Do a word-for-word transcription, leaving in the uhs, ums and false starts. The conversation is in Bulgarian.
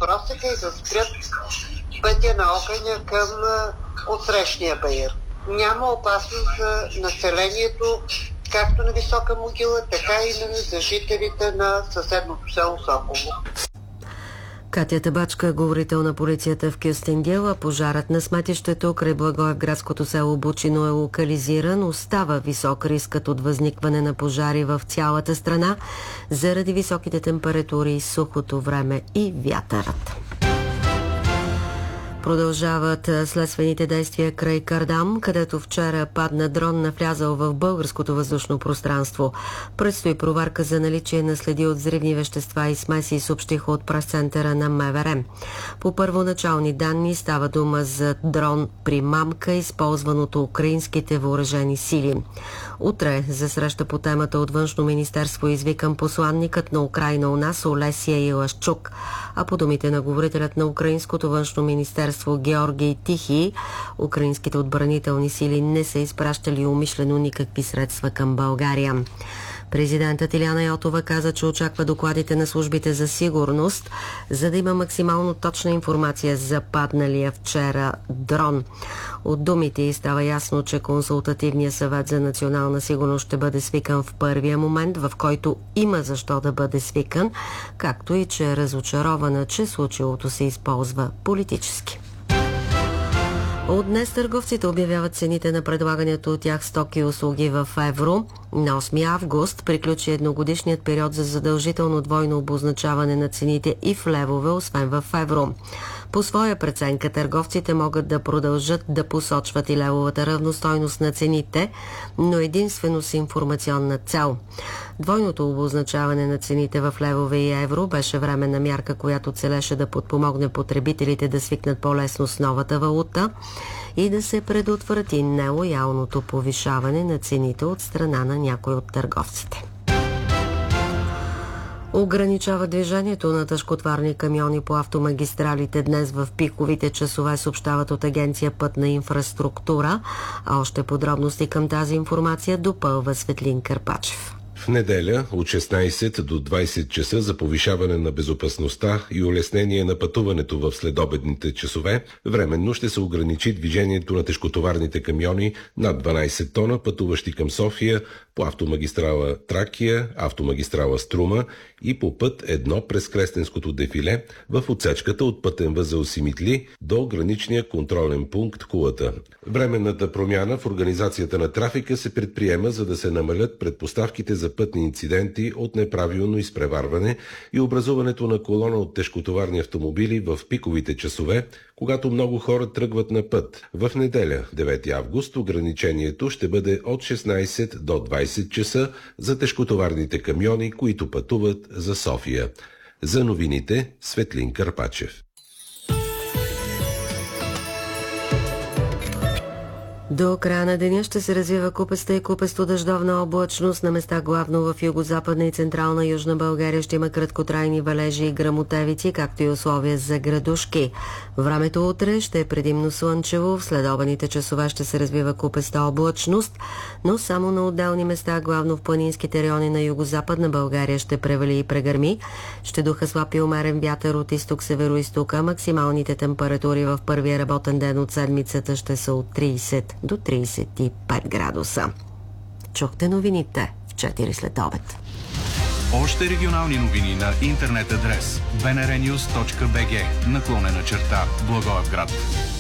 просека и да спрят пътя на огъня към отсрещния баир. Няма опасност за населението, както на Висока могила, така и за жителите на съседното село Соколово. Катя Табачка, говорител на полицията в Кюстендил, а пожарът на сметището край Благоевградското село Бучино е локализиран. Остава висок рискът от възникване на пожари в цялата страна заради високите температури, сухото време и вятърът. Продължават следствените действия край Кардам, където вчера падна дрон, навлязал в българското въздушно пространство. Предстои проверка за наличие на следи от взривни вещества и смеси, съобщиха от прес-центъра на МВР. По първоначални данни става дума за дрон примамка, използван от украинските въоръжени сили. Утре за среща по темата от Външно министерство извикан посланникът на Украйна у нас Олесия Илашчук, а по думите на говорителят на Украинското външно министерство Георгий Тихий, украинските отбранителни сили не са изпращали умишлено никакви средства към България. Президентът Илияна Йотова каза, че очаква докладите на службите за сигурност, за да има максимално точна информация за падналия вчера дрон. От думите й става ясно, че Консултативният съвет за национална сигурност ще бъде свикан в първия момент, в който има защо да бъде свикан, както и че е разочарована, че случилото се използва политически. От днес търговците обявяват цените на предлагането от тях стоки и услуги в евро. На осми август приключи едногодишният период за задължително двойно обозначаване на цените и в левове, освен в евро. По своя преценка търговците могат да продължат да посочват и левовата равностойност на цените, но единствено с информационна цел. Двойното обозначаване на цените в левове и евро беше временна мярка, която целеше да подпомогне потребителите да свикнат по-лесно с новата валута и да се предотврати нелоялното повишаване на цените от страна на някои от търговците. Ограничава движението на тежкотварни камиони по автомагистралите днес в пиковите часове, съобщават от Агенция Пътна инфраструктура. А още подробности към тази информация допълва Светлин Карпачев. В неделя от шестнайсет до двайсет часа за повишаване на безопасността и улеснение на пътуването в следобедните часове, временно ще се ограничи движението на тежкотоварните камиони над дванайсет тона, пътуващи към София по автомагистрала Тракия, автомагистрала Струма и по път едно през Кресненското дефиле в отсечката от пътен възел Симитли до граничния контролен пункт Кулата. Временната промяна в организацията на трафика се предприема, за да се намалят предпоставките за пътни инциденти от неправилно изпреварване и образуването на колона от тежкотоварни автомобили в пиковите часове, когато много хора тръгват на път. В неделя, девети август, ограничението ще бъде от шестнайсет до двайсет часа за тежкотоварните камиони, които пътуват за София. За новините Светлин Карпачев. До края на деня ще се развива купеста и купесто-дъждовна облачност. На места главно в югозападна и централна Южна България ще има краткотрайни валежи и гръмотевици, както и условия за градушки. Времето утре ще е предимно слънчево. В следобедните часове ще се развива купеста облачност, но само на отделни места, главно в планинските райони на югозападна България, ще превали и прегърми. Ще духа слаб и умерен вятър от изток-северо-истока. Максималните температури в първия работен ден от седмицата ще са от трийсет до трийсет и пет градуса. Чухте новините в четири след обед. Още регионални новини на интернет адрес би ен ар нюз точка би джи наклонена черта Благоевград.